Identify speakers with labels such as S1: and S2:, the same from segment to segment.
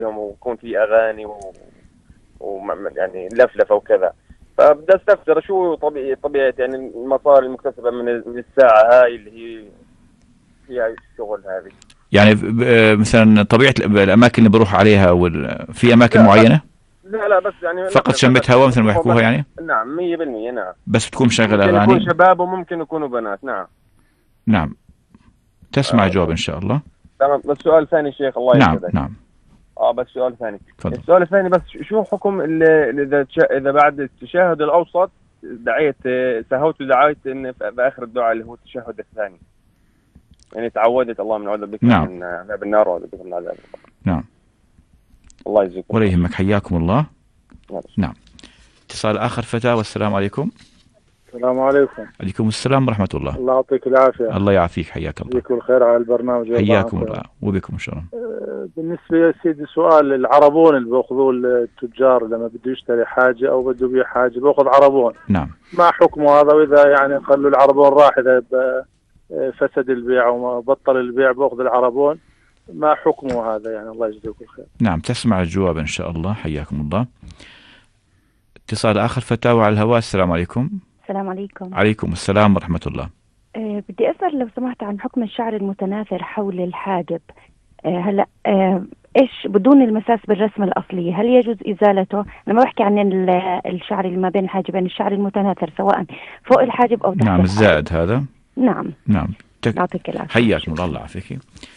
S1: ويكون في أغاني يعني لفلفة وكذا. فبدأ استفسر شو طبيعة يعني المصاري المكتسبة من الساعة هاي اللي هي فيها الشغل هذه.
S2: يعني مثلا طبيعة الأماكن اللي بروح عليها أو في أماكن معينة؟
S1: لا بس يعني
S2: فقط شمت هواء مثل ما يحكوها يعني؟
S1: نعم 100%. نعم
S2: بس بتكون شغلة
S1: ممكن
S2: أغاني؟
S1: يكون شباب وممكن يكونوا بنات.
S2: نعم تسمع جواب إن شاء الله.
S1: تمام. بس سؤال ثاني شيخ الله يسعدك.
S2: نعم
S1: بس سؤال ثاني.
S2: فضل.
S1: السؤال الثاني بس شو حكم إذا بعد التشهد الأوسط دعيت سهوت ودعيت إن في آخر الدعاء اللي هو التشهد الثاني، يعني تعودت اللهم نعوذ بك من عذاب النار وأعوذ بك من عذاب القبر.
S2: نعم
S1: الله يجزيكم.
S2: ولا يهمك، حياكم الله. نعم. اتصال آخر فتاة. والسلام عليكم.
S3: السلام عليكم.
S2: عليكم السلام ورحمة الله.
S3: الله يعطيك العافية.
S2: الله يعافيك، حياك الله.
S3: يجزيكم الخير على البرنامج.
S2: حياكم الله وبكم إن شاء الله.
S3: بالنسبة يا سيدي سؤال، العربون اللي بيأخذوه التجار لما بده يشتري حاجة أو بده يبيع حاجة بيأخذ عربون.
S2: نعم.
S3: ما حكمه هذا؟ وإذا يعني خلوا العربون راح، إذا فسد البيع وما بطل البيع بأخذ العربون، ما حكمه هذا يعني؟ الله يجزيكم الخير.
S2: نعم تسمع الجواب إن شاء الله، حياكم الله. اتصال آخر فتاوى على الهواء. السلام عليكم.
S4: السلام عليكم.
S2: عليكم السلام ورحمة الله.
S4: بدي أسأل لو سمحت عن حكم الشعر المتناثر حول الحاجب. هلا إيش بدون المساس بالرسمة الأصلية، هل يجوز إزالته؟ أنا ما بحكي عن الشعر اللي ما بين الحاجبين، الشعر المتناثر سواء فوق الحاجب أو تحت.
S2: نعم الزائد هذا.
S4: نعم.
S2: يعطيك العافية. حياكم الله يعافيك.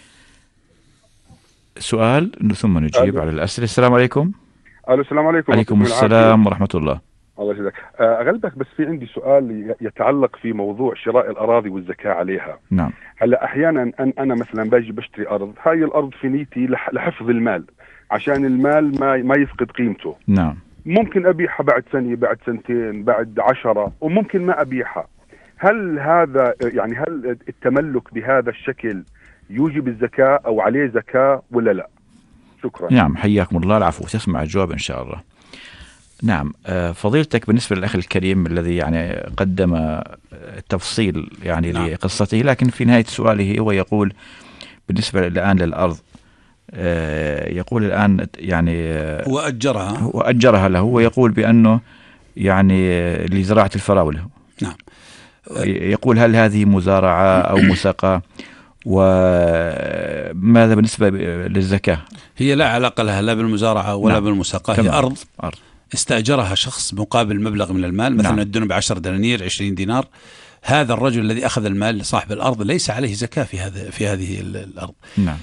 S2: سؤال ثم نجيب على الأسئلة. السلام عليكم.
S5: السلام عليكم.
S2: عليكم السلام ورحمة الله.
S5: الله يسعدك. أغلبك بس في عندي سؤال يتعلق في موضوع شراء الأراضي والزكاة عليها.
S2: نعم.
S5: هلا أحيانا أنا مثلا باجي بشتري أرض، هاي الأرض في نيتي لحفظ المال، عشان المال ما يفقد قيمته.
S2: نعم.
S5: ممكن أبيعها بعد سنة، بعد سنتين، بعد 10، وممكن ما أبيعها. هل هذا يعني هل التملك بهذا الشكل يوجب الزكاة أو عليه زكاة ولا لا؟ شكرا.
S2: نعم حياكم الله. العفو. تسمع الجواب إن شاء الله. نعم فضيلتك بالنسبة للأخ الكريم الذي يعني قدم التفصيل يعني لقصته، لكن في نهاية سؤاله هو يقول بالنسبة الآن للأرض، يقول الآن يعني وأجرها له، ويقول بأنه يعني لزراعة الفراولة.
S6: نعم.
S2: يقول هل هذه مزارعة أو مساقة؟ وماذا بالنسبة للزكاة؟
S6: هي لا علاقة لها لا بالمزارعة ولا بالمساقة. هي أرض استأجرها شخص مقابل مبلغ من المال، مثلا الدنيا ب10 دنانير 20 دينار. هذا الرجل الذي أخذ المال صاحب الأرض ليس عليه زكاة في هذه الأرض.
S2: نعم.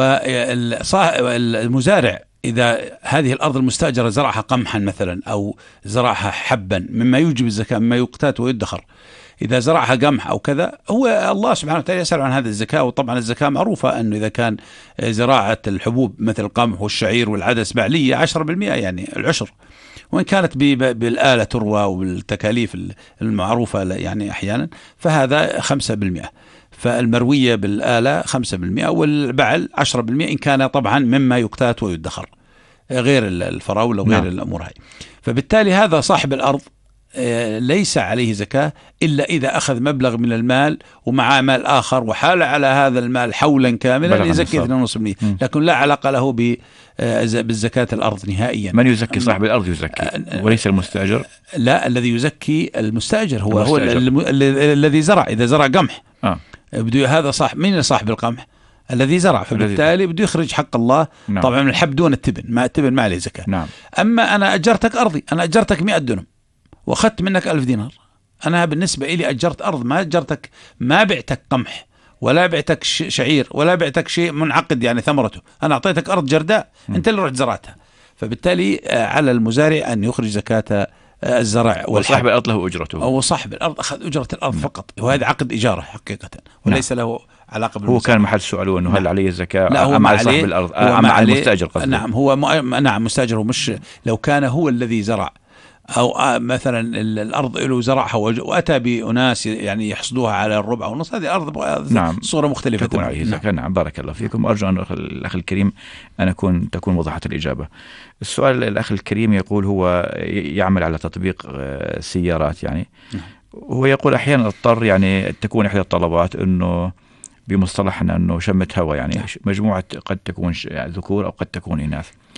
S6: والمزارع إذا هذه الأرض المستأجرة زرعها قمحا مثلا أو زرعها حبا مما يوجب الزكاة، مما يقتات ويدخر، إذا زرعها قمح أو كذا، هو الله سبحانه وتعالى يسأل عن هذه الزكاة. وطبعا الزكاة معروفة أنه إذا كان زراعة الحبوب مثل القمح والشعير والعدس بعلية 10% يعني العشر، وإن كانت بالآلة تروى وبالتكاليف المعروفة يعني أحيانا فهذا 5%. فالمروية بالآلة 5% والبعل 10%، إن كان طبعا مما يقتات ويدخر غير الفراولة وغير الأمور هاي. فبالتالي هذا صاحب الأرض ليس عليه زكاة إلا إذا أخذ مبلغ من المال ومعه مال آخر وحال على هذا المال حولا كاملا يزكي 2.5%، لكن لا علاقة له بالزكاة الأرض نهائيا.
S2: من يزكي؟ صاحب الأرض يزكي وليس المستأجر.
S6: لا، الذي يزكي المستأجر هو الذي زرع. إذا زرع قمح بده هذا من صاحب القمح الذي زرع، فبالتالي بده يخرج حق الله.
S2: نعم.
S6: طبعا من الحب دون التبن، ما التبن ما عليه زكاة.
S2: نعم.
S6: أما أنا أجرتك أرضي، أنا أجرتك 100 دنم وأخذت منك 1000 دينار، أنا بالنسبة إلي أجرت أرض، ما أجرتك، ما بعتك قمح ولا بعتك شعير ولا بعتك شيء منعقد يعني ثمرته، أنا أعطيتك أرض جرداء أنت اللي رحت زرعتها. فبالتالي على المزارع أن يخرج زكاة الزرع،
S2: وصاحب الأرض له أجرته،
S6: أو صاحب الأرض أخذ أجرة الأرض فقط، وهذا عقد إجارة حقيقة وليس له علاقة
S2: هو كان محل سؤاله أنه هل عليه زكاة؟
S6: لا، هو
S2: أم على صاحب الأرض أم على المستأجر قصدي.
S6: نعم هو نعم مستأجر، ومش لو كان هو الذي زرع أو مثلا الأرض له زرعها وأتى بأناس يعني يحصدوها على الربع ونص، هذه أرض
S2: نعم
S6: صورة مختلفة
S2: تكون عليه زكاة. نعم بارك الله فيكم. أرجو أن الأخ الكريم أن تكون وضحت الإجابة. السؤال الأخ الكريم يقول هو يعمل على تطبيق سيارات يعني. هو يقول أحيانا اضطر يعني تكون إحدى الطلبات أنه بمصطلحنا أنه شمة هواء، يعني
S6: نعم.
S2: مجموعة قد تكون ذكور أو قد تكون إناث.